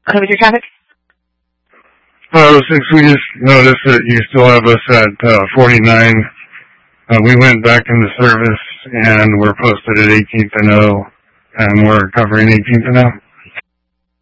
Okay, with your traffic? Since we just noticed that you still have us at 49, we went back into service and we're posted at 18th and O, and we're covering 18th and O.